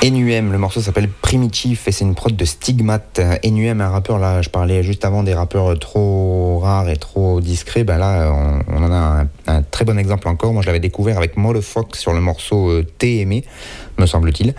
NUM, le morceau s'appelle Primitif et c'est une prod de Stigmate. NUM, un rappeur, là, je parlais juste avant des rappeurs trop rares et trop discrets. Ben là, on en a un très bon exemple encore. Moi, je l'avais découvert avec Motherfuck sur le morceau T'es aimé, me semble-t-il.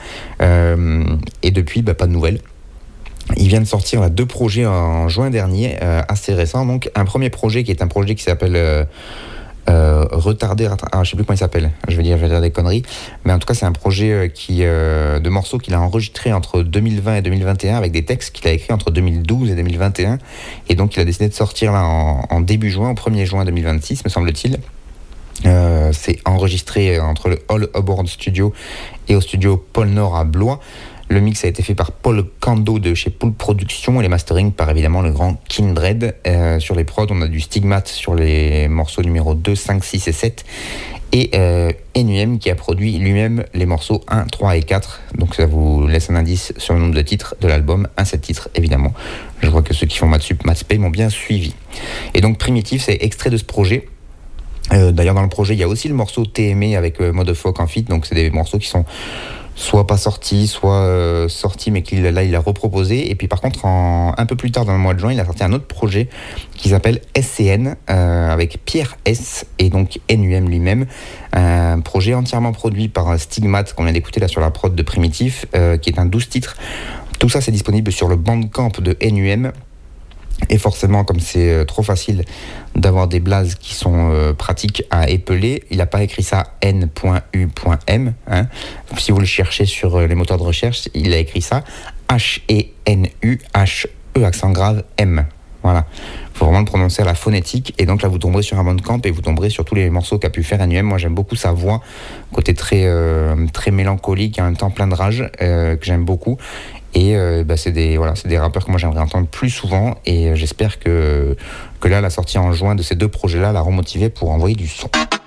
Et depuis, pas de nouvelles. Il vient de sortir là, 2 projets en juin dernier, assez récents. Donc, un premier projet qui est un projet qui s'appelle Retardé, je sais plus comment il s'appelle, je vais dire des conneries, mais en tout cas c'est un projet de morceaux qu'il a enregistré entre 2020 et 2021 avec des textes qu'il a écrits entre 2012 et 2021 et donc il a décidé de sortir là en début juin, au 1er juin 2026 me semble-t-il. C'est enregistré entre le All Aboard Studio et au studio Pôle Nord à Blois. Le mix a été fait par Paul Kando de chez Pool Productions et les mastering par évidemment le grand Kindred. Sur les prods, on a du Stigmate sur les morceaux numéro 2, 5, 6 et 7. Et NUM qui a produit lui-même les morceaux 1, 3 et 4. Donc ça vous laisse un indice sur le nombre de titres de l'album. 7 titres évidemment. Je vois que ceux qui font Matsup, Matspay m'ont bien suivi. Et donc Primitif, c'est extrait de ce projet. D'ailleurs dans le projet, il y a aussi le morceau T'es aimé avec Motherfuck en feat. Donc c'est des morceaux qui sont soit pas sorti, soit sorti, mais il a reproposé. Et puis par contre, un peu plus tard dans le mois de juin, il a sorti un autre projet qui s'appelle SCN, avec Pierre S et donc NUM lui-même. Un projet entièrement produit par Stigmate, qu'on vient d'écouter là sur la prod de Primitif, qui est un 12 titres. Tout ça, c'est disponible sur le Bandcamp de NUM. Et forcément, comme c'est trop facile d'avoir des blazes qui sont pratiques à épeler, il n'a pas écrit ça n.u.m. Hein. Si vous le cherchez sur les moteurs de recherche, il a écrit ça H-E-N-U-H-E accent grave M. Voilà. Il faut vraiment le prononcer à la phonétique. Et donc là, vous tomberez sur un Bandcamp et vous tomberez sur tous les morceaux qu'a pu faire NUM. Moi, j'aime beaucoup sa voix, côté très mélancolique et en même temps plein de rage, que j'aime beaucoup. Et c'est des rappeurs que moi j'aimerais entendre plus souvent et j'espère que là la sortie en juin de ces 2 projets-là l'a remotivé pour envoyer du son.